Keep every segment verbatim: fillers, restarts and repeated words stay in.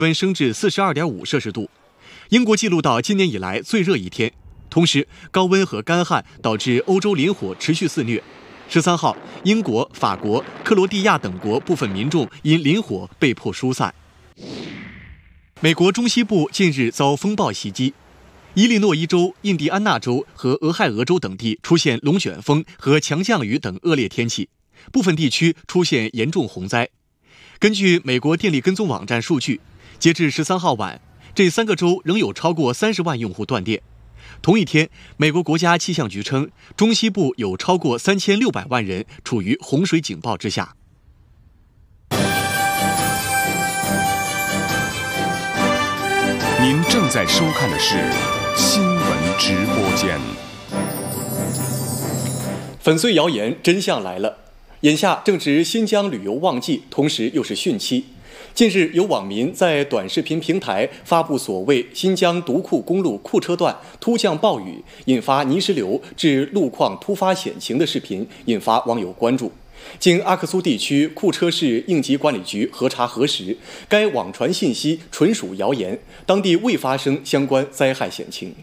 温升至 四十二点五摄氏度，英国记录到今年以来最热一天。同时，高温和干旱导致欧洲林火持续肆虐。十三号，英国、法国、克罗地亚等国部分民众因林火被迫疏散。美国中西部近日遭风暴袭击，伊利诺伊州、印第安纳州和俄亥俄州等地出现龙卷风和强降雨等恶劣天气，部分地区出现严重洪灾。根据美国电力跟踪网站数据，截至十三号晚，这三个州仍有超过三十万用户断电。同一天，美国国家气象局称，中西部有超过三千六百万人处于洪水警报之下。 您正在收看的是新闻直播间。 粉碎谣言，真相来了。眼下正值新疆旅游旺季，同时又是汛期。近日，有网民在短视频平台发布所谓新疆独库公路库车段突降暴雨，引发泥石流致路况突发险情的视频，引发网友关注。经阿克苏地区库车市应急管理局核查核实，该网传信息纯属谣言，当地未发生相关灾害险情。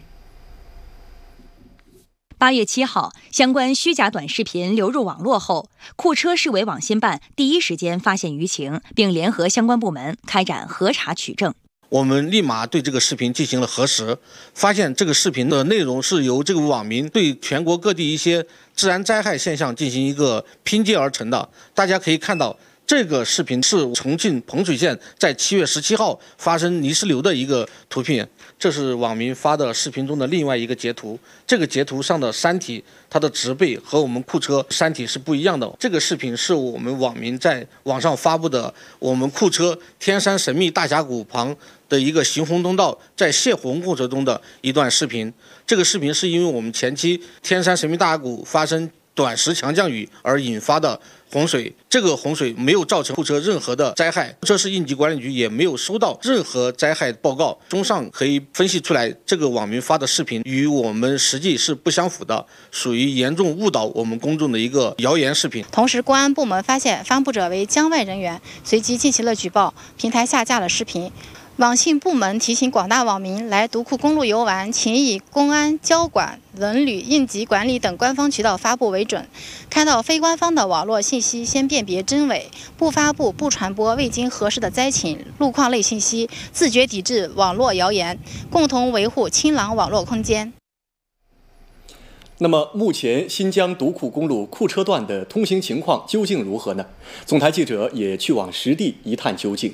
八月七号，相关虚假短视频流入网络后，库车市委网信办第一时间发现舆情，并联合相关部门开展核查取证。 我们立马对这个视频进行了核实，发现这个视频的内容是由这个网民对全国各地一些自然灾害现象进行一个拼接而成的。大家可以看到，这个视频是重庆彭水县在七月十七号发生泥石流的一个图片，这是网民发的视频中的另外一个截图。这个截图上的山体，它的植被和我们库车山体是不一样的。这个视频是我们网民在网上发布的，我们库车天山神秘大峡谷旁的一个行洪通道在泄洪过程中的一段视频。这个视频是因为我们前期天山神秘大峡谷发生短时强降雨而引发的洪水，这个洪水没有造成库车任何的灾害，这是应急管理局也没有收到任何灾害报告。综上可以分析出来，这个网民发的视频与我们实际是不相符的，属于严重误导我们公众的一个谣言视频。 同时，公安部门发现发布者为疆外人员，随即进行了举报，平台下架了视频。网信部门提醒广大网民来独库公路游玩，请以公安、交管、文旅、应急管理等官方渠道发布为准。看到非官方的网络信息，先辨别真伪，不发布、不传播未经核实的灾情、路况类信息，自觉抵制网络谣言，共同维护清朗网络空间。 那么，目前新疆独库公路库车段的通行情况究竟如何呢？总台记者也去往实地一探究竟。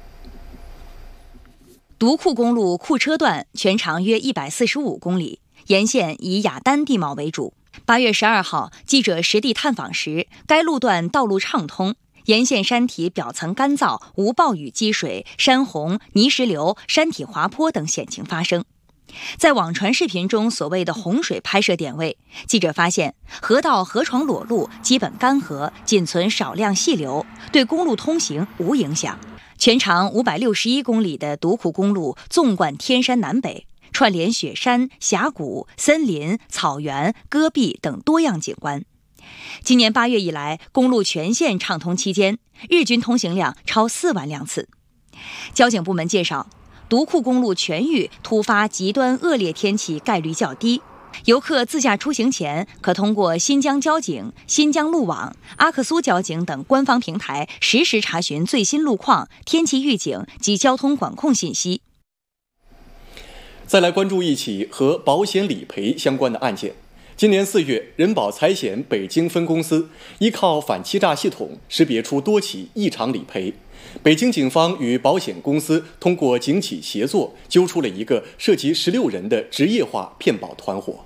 独库公路库车段全长约一百四十五公里，沿线以雅丹地貌为主。八月十二号，记者实地探访时，该路段道路畅通，沿线山体表层干燥，无暴雨积水、山洪、泥石流、山体滑坡等险情发生。在网传视频中所谓的洪水拍摄点位，记者发现河道河床裸露，基本干涸，仅存少量细流，对公路通行无影响。全长五百六十一公里的独库公路纵贯天山南北，串联雪山、峡谷、森林、草原、戈壁等多样景观。今年八月以来，公路全线畅通期间，日均通行量超四万辆次。交警部门介绍，独库公路全域突发极端恶劣天气概率较低，游客自驾出行前可通过新疆交警、新疆路网、阿克苏交警等官方平台实时查询最新路况、天气预警及交通管控信息。 再来关注一起和保险理赔相关的案件。今年四月，人保财险北京分公司依靠反欺诈系统识别出多起异常理赔。北京警方与保险公司通过警企协作，揪出了一个涉及十六人的职业化骗保团伙。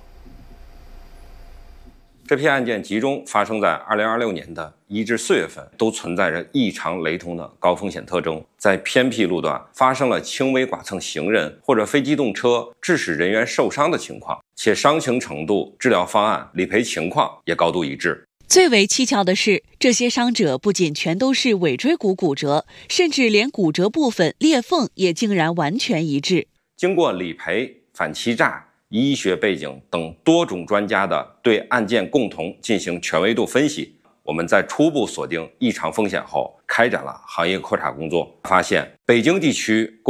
这批案件集中发生在二零二六年的一至四月份，都存在着异常雷同的高风险特征。在偏僻路段发生了轻微剐蹭行人或者非机动车致使人员受伤的情况，且伤情程度、治疗方案、理赔情况也高度一致。 最为蹊跷的是，这些伤者不仅全都是尾椎骨骨折，甚至连骨折部分裂缝也竟然完全一致。 经过理赔、反欺诈、医学背景等多种专家的对案件共同进行全维度分析，我们在初步锁定异常风险后，开展了行业扩查工作，发现北京地区